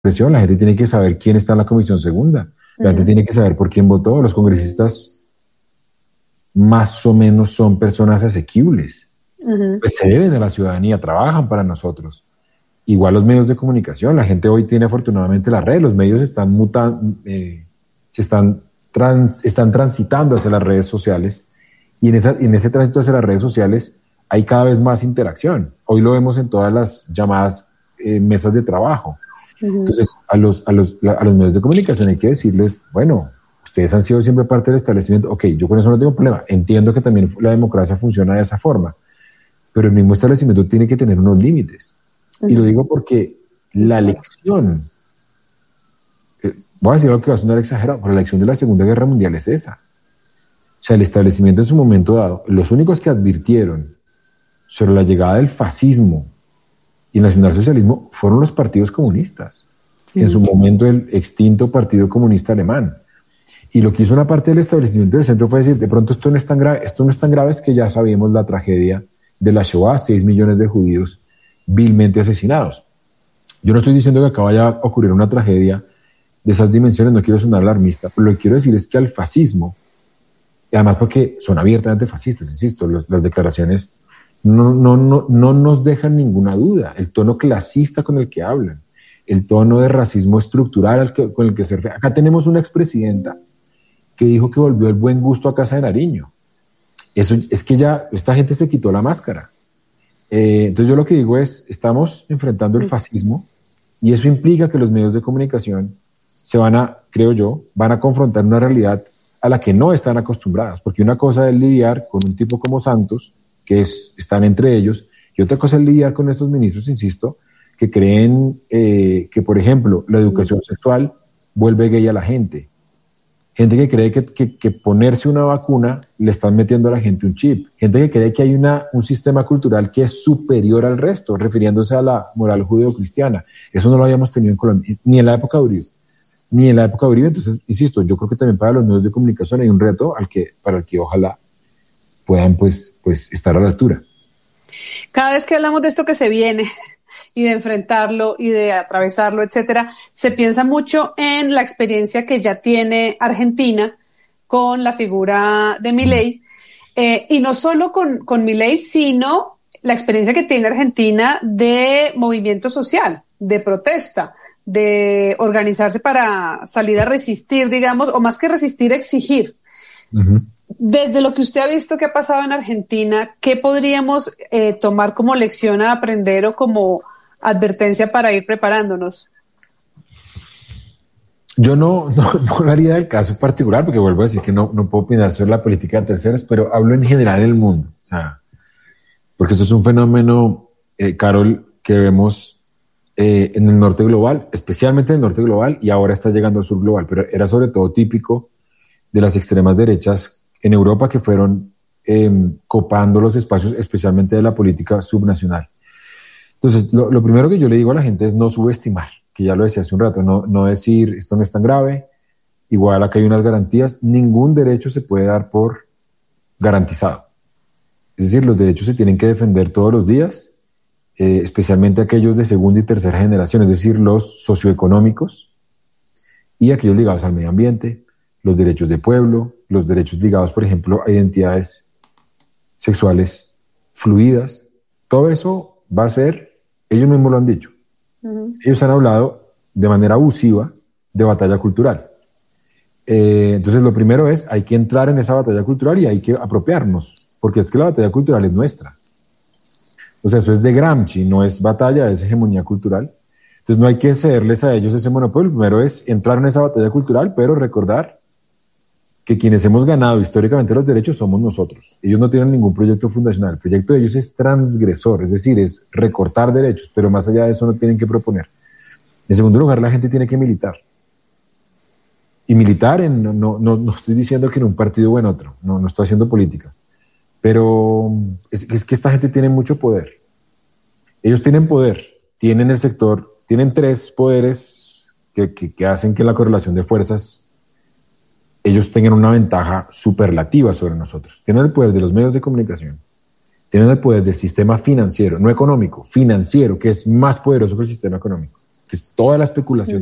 presión, la gente tiene que saber quién está en la comisión segunda, la gente tiene que saber por quién votó. Los congresistas más o menos son personas asequibles, pues se deben de la ciudadanía, trabajan para nosotros. Igual los medios de comunicación, la gente hoy tiene afortunadamente las redes, los medios están están transitando hacia las redes sociales, y en ese tránsito hacia las redes sociales hay cada vez más interacción. Hoy lo vemos en todas las llamadas mesas de trabajo. Entonces, a los medios de comunicación hay que decirles, bueno, ustedes han sido siempre parte del establecimiento. Ok, yo con eso no tengo problema. Entiendo que también la democracia funciona de esa forma, pero el mismo establecimiento tiene que tener unos límites. Y lo digo porque la elección, voy a decir algo que va a sonar exagerado, pero la elección de la Segunda Guerra Mundial es esa. O sea, el establecimiento en su momento dado, los únicos que advirtieron sobre la llegada del fascismo y el nacionalsocialismo fueron los partidos comunistas. En su momento el extinto Partido Comunista Alemán. Y lo que hizo una parte del establecimiento del centro fue decir, de pronto esto no es tan grave, es que ya sabíamos la tragedia de la Shoah, 6 millones de judíos vilmente asesinados. Yo no estoy diciendo que acá vaya a ocurrir una tragedia de esas dimensiones, no quiero sonar alarmista, pero lo que quiero decir es que al fascismo, y además porque son abiertamente fascistas, insisto, las declaraciones no nos dejan ninguna duda, el tono clasista con el que hablan, el tono de racismo estructural con el que se refiere. Acá tenemos una expresidenta que dijo que volvió el buen gusto a Casa de Nariño. Eso es que ya esta gente se quitó la máscara. Entonces yo lo que digo es, estamos enfrentando el fascismo y eso implica que los medios de comunicación van a confrontar una realidad a la que no están acostumbrados, porque una cosa es lidiar con un tipo como Santos, que están entre ellos, y otra cosa es lidiar con estos ministros, insisto, que creen que, por ejemplo, la educación sexual vuelve gay a la gente. Gente que cree que ponerse una vacuna le están metiendo a la gente un chip. Gente que cree que hay un sistema cultural que es superior al resto, refiriéndose a la moral judeocristiana. Eso no lo habíamos tenido en Colombia, ni en la época de Uribe. Entonces, insisto, yo creo que también para los medios de comunicación hay un reto para el que ojalá puedan pues estar a la altura. Cada vez que hablamos de esto que se viene y de enfrentarlo y de atravesarlo, etcétera, se piensa mucho en la experiencia que ya tiene Argentina con la figura de Milei, y no solo con Milei, sino la experiencia que tiene Argentina de movimiento social, de protesta, de organizarse para salir a resistir, digamos, o más que resistir, exigir. Desde lo que usted ha visto que ha pasado en Argentina, ¿qué podríamos tomar como lección a aprender o como advertencia para ir preparándonos? Yo no hablaría del caso particular, porque vuelvo a decir que no puedo opinar sobre la política de terceros, pero hablo en general en el mundo. O sea, porque esto es un fenómeno, Carol, que vemos en el norte global, especialmente en el norte global, y ahora está llegando al sur global, pero era sobre todo típico de las extremas derechas en Europa que fueron copando los espacios, especialmente de la política subnacional. Entonces, lo primero que yo le digo a la gente es no subestimar, que ya lo decía hace un rato, no decir esto no es tan grave, igual acá hay unas garantías, ningún derecho se puede dar por garantizado. Es decir, los derechos se tienen que defender todos los días, especialmente aquellos de segunda y tercera generación, es decir, los socioeconómicos y aquellos ligados al medio ambiente, los derechos de pueblo, los derechos ligados, por ejemplo, a identidades sexuales fluidas. Todo eso va a ser, ellos mismos lo han dicho. Ellos han hablado de manera abusiva de batalla cultural. Entonces, lo primero es, hay que entrar en esa batalla cultural y hay que apropiarnos, porque es que la batalla cultural es nuestra. O sea, eso es de Gramsci, no es batalla, es hegemonía cultural. Entonces, no hay que cederles a ellos ese monopolio. Lo primero es entrar en esa batalla cultural, pero recordar que quienes hemos ganado históricamente los derechos somos nosotros. Ellos no tienen ningún proyecto fundacional. El proyecto de ellos es transgresor, es decir, es recortar derechos, pero más allá de eso no tienen que proponer. En segundo lugar, la gente tiene que militar. Y militar, no estoy diciendo que en un partido o en otro, no estoy haciendo política, pero es que esta gente tiene mucho poder. Ellos tienen poder, tienen el sector, tienen tres poderes que hacen que la correlación de fuerzas ellos tengan una ventaja superlativa sobre nosotros. Tienen el poder de los medios de comunicación, tienen el poder del sistema financiero, no económico, financiero, que es más poderoso que el sistema económico. que es toda la especulación